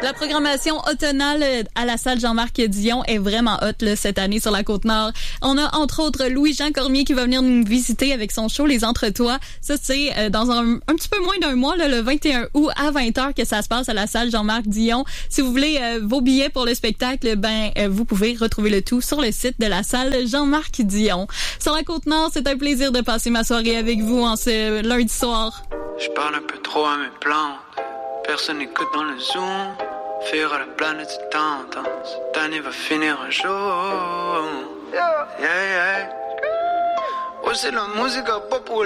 La programmation automnale à la salle Jean-Marc Dion est vraiment hot là, cette année sur la Côte-Nord. On a entre autres Louis-Jean Cormier qui va venir nous visiter avec son show Les Entretois. Ça, c'est dans un petit peu moins d'un mois, là, le 21 août à 20h que ça se passe à la salle Jean-Marc Dion. Si vous voulez vos billets pour le spectacle, vous pouvez retrouver le tout sur le site de la salle Jean-Marc Dion. Sur la Côte-Nord, c'est un plaisir de passer ma soirée avec vous en ce lundi soir. Je parle un peu trop à mes plantes. Personne n'écoute dans le Zoom. Faire à la planète du temps. Cette année va finir un jour. Yeah, yeah. Oh, c'est la musique à pas pour